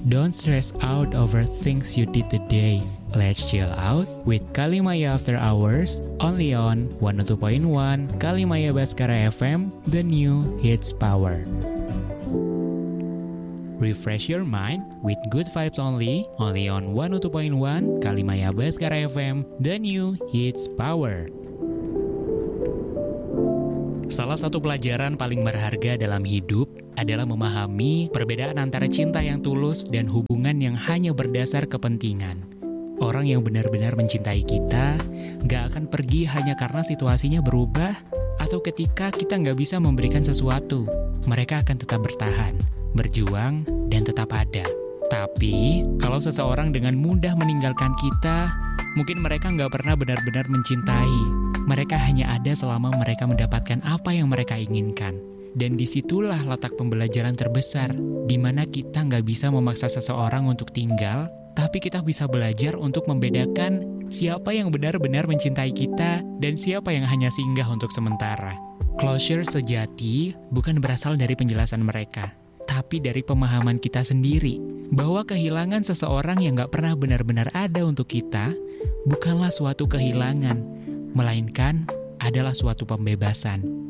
Don't stress out over things you did today. Let's chill out with Kalimaya After Hours, only on 102.1 Kalimaya Baskara FM, the new hits power. Refresh your mind with good vibes only on 102.1 Kalimaya Baskara FM, the new hits power. Salah satu pelajaran paling berharga dalam hidup adalah memahami perbedaan antara cinta yang tulus dan hubungan yang hanya berdasar kepentingan. Orang yang benar-benar mencintai kita gak akan pergi hanya karena situasinya berubah atau ketika kita gak bisa memberikan sesuatu. Mereka akan tetap bertahan, berjuang, dan tetap ada. Tapi, kalau seseorang dengan mudah meninggalkan kita, mungkin mereka gak pernah benar-benar mencintai. Mereka hanya ada selama mereka mendapatkan apa yang mereka inginkan. Dan disitulah letak pembelajaran terbesar, di mana kita nggak bisa memaksa seseorang untuk tinggal, tapi kita bisa belajar untuk membedakan siapa yang benar-benar mencintai kita dan siapa yang hanya singgah untuk sementara. Closure sejati bukan berasal dari penjelasan mereka, tapi dari pemahaman kita sendiri, bahwa kehilangan seseorang yang nggak pernah benar-benar ada untuk kita, bukanlah suatu kehilangan, melainkan adalah suatu pembebasan.